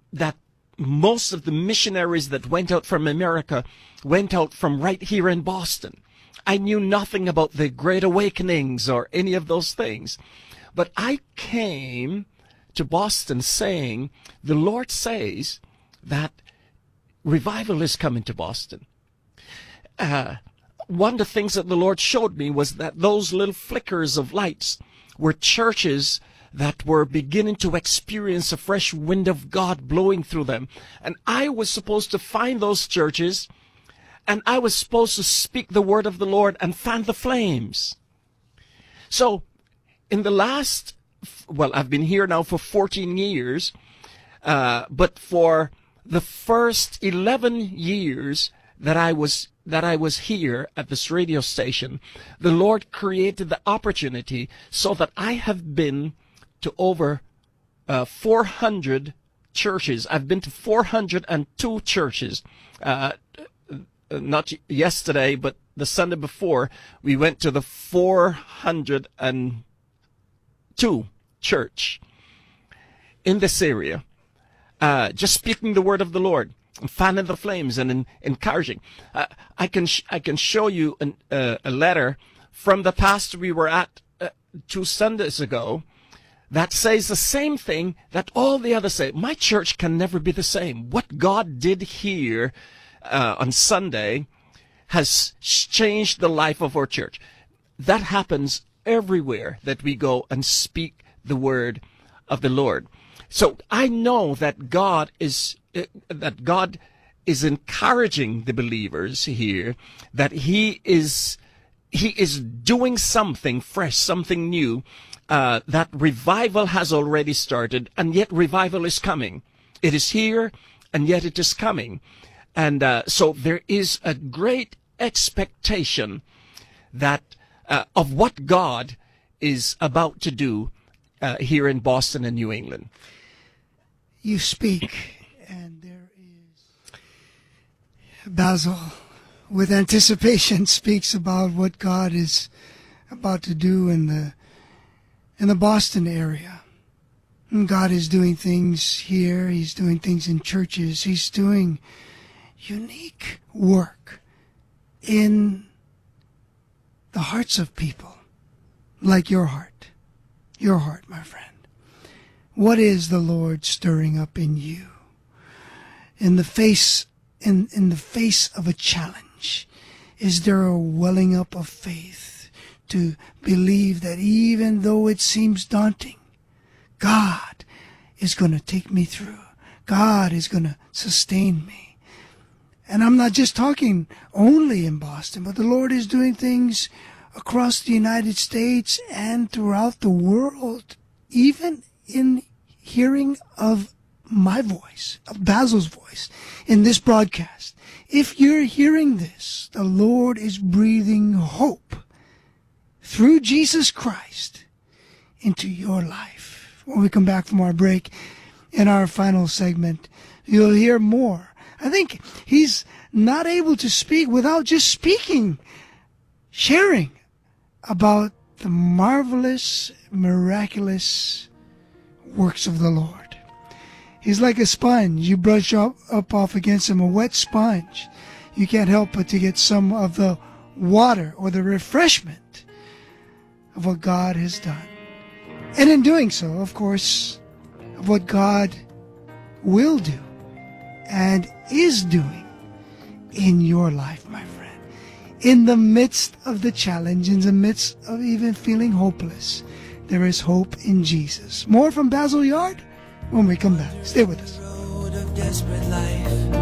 that most of the missionaries that went out from America went out from right here in Boston. I knew nothing about the Great Awakenings or any of those things. But I came to Boston saying, the Lord says that revival is coming to Boston. One of the things that the Lord showed me was that those little flickers of lights were churches that were beginning to experience a fresh wind of God blowing through them. And I was supposed to find those churches, and I was supposed to speak the word of the Lord and fan the flames. So, in the last, I've been here now for 14 years, but for the first 11 years that I was here at this radio station, the Lord created the opportunity so that I have been to over 400 churches. I've been to 402 churches. Not yesterday, but the Sunday before, we went to the 402 church in this area, just speaking the word of the Lord, and fanning the flames and encouraging. I can show you a letter from the pastor we were at 2 Sundays ago that says the same thing that all the others say. My church can never be the same. What God did here on Sunday has changed the life of our church. That happens everywhere that we go and speak the word of the Lord. So I know that God is encouraging the believers here, that He is doing something fresh, something new. That revival has already started, and yet revival is coming. It is here, and yet it is coming. And so there is a great expectation that of what God is about to do here in Boston and New England. You speak, and there is Basil, with anticipation, speaks about what God is about to do in the Boston area. And God is doing things here. He's doing things in churches. He's doing unique work in the hearts of people, like your heart, my friend. What is the Lord stirring up in you? In the face of a challenge, is there a welling up of faith to believe that even though it seems daunting, God is going to take me through. God is going to sustain me. And I'm not just talking only in Boston, but the Lord is doing things across the United States and throughout the world, even in hearing of my voice, of Basil's voice, in this broadcast. If you're hearing this, the Lord is breathing hope through Jesus Christ into your life. When we come back from our break, in our final segment, you'll hear more. I think he's not able to speak without just speaking, sharing about the marvelous, miraculous works of the Lord. He's like a sponge. You brush up off against him, a wet sponge. You can't help but to get some of the water or the refreshment of what God has done. And in doing so, of course, of what God will do and is doing in your life, my friend. In the midst of the challenge, in the midst of even feeling hopeless, there is hope in Jesus. More from Basil Yard when we come back. Stay with us.